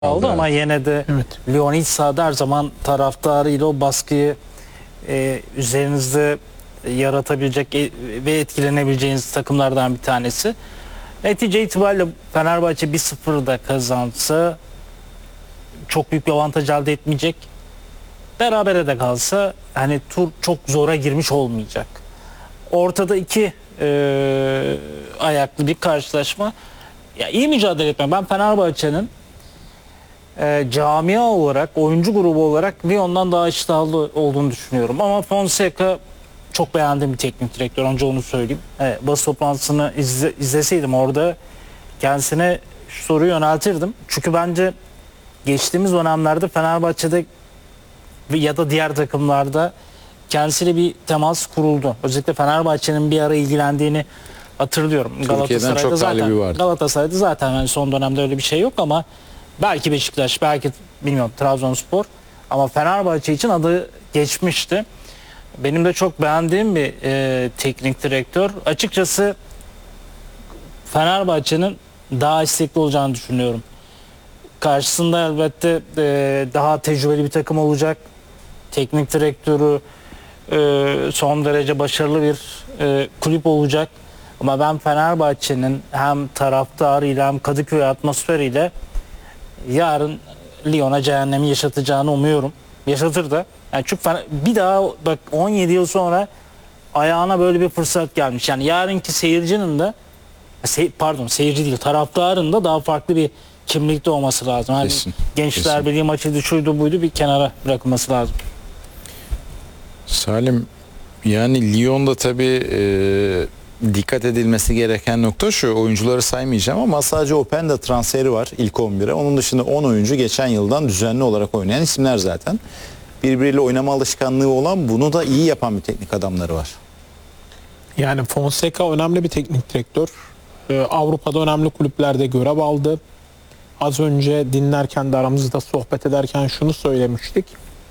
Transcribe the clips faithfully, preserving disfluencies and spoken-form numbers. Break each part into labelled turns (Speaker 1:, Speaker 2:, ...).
Speaker 1: aldı ama yine de
Speaker 2: Evet.
Speaker 1: Lyon iç sahada her zaman taraftarıyla o baskıyı e, üzerinizde yaratabilecek e, ve etkilenebileceğiniz takımlardan bir tanesi. Netice itibariyle Fenerbahçe bir sıfır da kazansa çok büyük bir avantaj elde etmeyecek. Berabere de kalsa hani tur çok zora girmiş olmayacak. Ortada iki e, ayaklı bir karşılaşma. Ya iyi mücadele etme. Ben Fenerbahçe'nin e, camia olarak, oyuncu grubu olarak Lyon'dan daha iştahlı olduğunu düşünüyorum. Ama Fonseca çok beğendiğim bir teknik direktör. Önce onu söyleyeyim. E, basın toplantısını izle, izleseydim orada kendisine şu soruyu yöneltirdim. Çünkü bence geçtiğimiz dönemlerde Fenerbahçe'de ya da diğer takımlarda kendisiyle bir temas kuruldu. Özellikle Fenerbahçe'nin bir ara ilgilendiğini hatırlıyorum.
Speaker 3: Türkiye'den çok talebi vardı.
Speaker 1: Galatasaray'da zaten yani son dönemde öyle bir şey yok ama belki Beşiktaş, belki bilmiyorum Trabzonspor ama Fenerbahçe için adı geçmişti. Benim de çok beğendiğim bir e, teknik direktör. Açıkçası Fenerbahçe'nin daha istekli olacağını düşünüyorum. Karşısında elbette e, daha tecrübeli bir takım olacak. Teknik direktörü e, son derece başarılı bir e, kulüp olacak. Ama ben Fenerbahçe'nin hem taraftarıyla hem Kadıköy atmosferiyle yarın Lyon'a cehennemi yaşatacağını umuyorum. Yaşatır da. Yani çünkü bir daha bak on yedi yıl sonra ayağına böyle bir fırsat gelmiş. Yani yarınki seyircinin de pardon seyirci değil taraftarın da daha farklı bir kimlikte olması lazım. Yani
Speaker 3: Kesin,
Speaker 1: Gençler
Speaker 3: kesin.
Speaker 1: Birliği maçıydı, şuydu buydu bir kenara bırakılması lazım.
Speaker 3: Salim, yani Lyon'da tabii e, dikkat edilmesi gereken nokta şu: oyuncuları saymayacağım ama sadece Openda transferi var ilk on bire. Onun dışında on oyuncu geçen yıldan düzenli olarak oynayan isimler zaten. Birbiriyle oynama alışkanlığı olan, bunu da iyi yapan bir teknik adamları var.
Speaker 2: Yani Fonseca önemli bir teknik direktör. Ee, Avrupa'da önemli kulüplerde görev aldı. Az önce dinlerken de aramızda sohbet ederken şunu söylemiştik.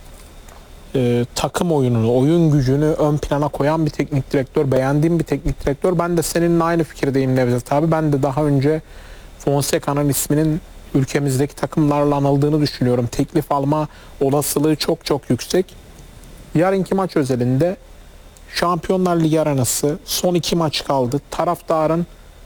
Speaker 2: Ee, takım oyununu, oyun gücünü ön plana koyan bir teknik direktör, beğendiğim bir teknik direktör. Ben de seninle aynı fikirdeyim Nevzat abi. Ben de daha önce Fonseca'nın isminin ülkemizdeki takımlarla anıldığını düşünüyorum. Teklif alma olasılığı çok çok yüksek. Yarınki maç özelinde Şampiyonlar Ligi arenası, son iki maç kaldı. Taraftarın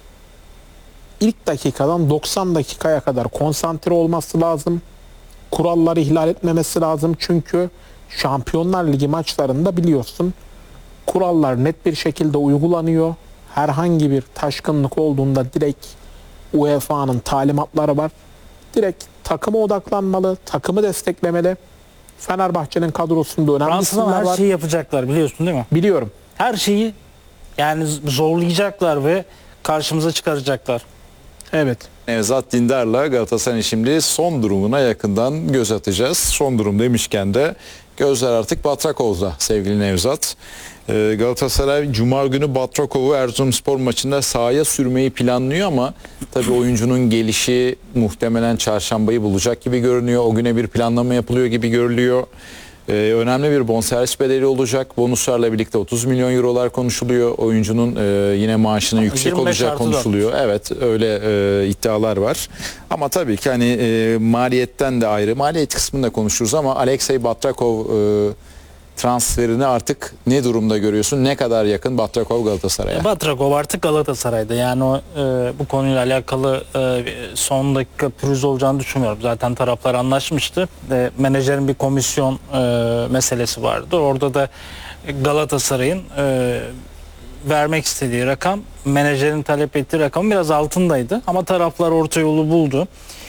Speaker 2: ilk dakikadan doksan dakikaya kadar konsantre olması lazım. Kuralları ihlal etmemesi lazım. Çünkü Şampiyonlar Ligi maçlarında biliyorsun kurallar net bir şekilde uygulanıyor. Herhangi bir taşkınlık olduğunda direkt U E F A'nın talimatları var. Direkt takıma odaklanmalı, takımı desteklemeli. Fenerbahçe'nin kadrosunda önemli
Speaker 1: Fransa'da
Speaker 2: isimler
Speaker 1: her
Speaker 2: var.
Speaker 1: şeyi yapacaklar biliyorsun değil mi?
Speaker 2: Biliyorum.
Speaker 1: Her şeyi yani zorlayacaklar ve karşımıza çıkaracaklar.
Speaker 2: Evet.
Speaker 3: Nevzat Dindar'la Galatasaray'ın şimdi son durumuna yakından göz atacağız. Son durum demişken de gözler artık Batrakov'da sevgili Nevzat. Ee, Galatasaray Cuma günü Batrakov'u Erzurumspor maçında sahaya sürmeyi planlıyor ama tabii oyuncunun gelişi muhtemelen çarşambayı bulacak gibi görünüyor. O güne bir planlama yapılıyor gibi görülüyor. Ee, önemli bir bonservis bedeli olacak. Bonuslarla birlikte otuz milyon eurolar konuşuluyor. Oyuncunun e, yine maaşının yüksek
Speaker 1: yirmi beş
Speaker 3: olacağı
Speaker 1: artı dört.
Speaker 3: konuşuluyor. Evet, öyle e, iddialar var. Ama tabii ki hani e, maliyetten de ayrı. Maliyet kısmını da konuşuruz ama Alexey Batrakov e, transferini artık ne durumda görüyorsun? Ne kadar yakın Batrakov Galatasaray'a?
Speaker 1: Batrakov artık Galatasaray'da. Yani o e, bu konuyla alakalı e, son dakika pürüz olacağını düşünmüyorum. Zaten taraflar anlaşmıştı. E, menajerin bir komisyon e, meselesi vardı. Orada da Galatasaray'ın e, vermek istediği rakam, menajerin talep ettiği rakam biraz altındaydı. Ama taraflar orta yolu buldu.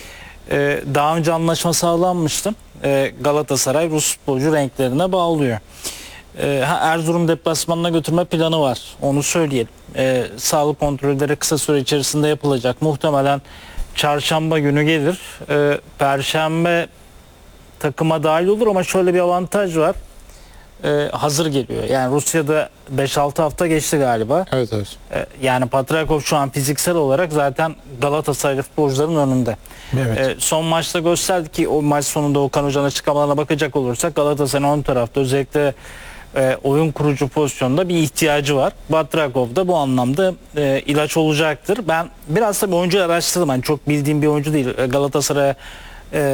Speaker 1: E, daha önce anlaşma sağlanmıştı. E, Galatasaray Rus futbolcu renklerine bağlıyor. E, Erzurum deplasmanına götürme planı var. Onu söyleyelim. E, sağlık kontrolleri kısa süre içerisinde yapılacak. Muhtemelen çarşamba günü gelir. E, Perşembe takıma dahil olur ama şöyle bir avantaj var. E, hazır geliyor. Yani Rusya'da beş altı hafta geçti galiba.
Speaker 3: Evet, evet.
Speaker 1: E, yani Patrakov şu an fiziksel olarak zaten Galatasaray futbolcuların önünde.
Speaker 2: Evet.
Speaker 1: E, son maçta gösterdi ki o maç sonunda Okan Hoca'nın açıklamalarına bakacak olursak Galatasaray'ın ön tarafta özellikle e, oyun kurucu pozisyonda bir ihtiyacı var. Batrakov da bu anlamda e, ilaç olacaktır. Ben biraz da bir oyuncu araştırdım. Yani çok bildiğim bir oyuncu değil. Galatasaray'a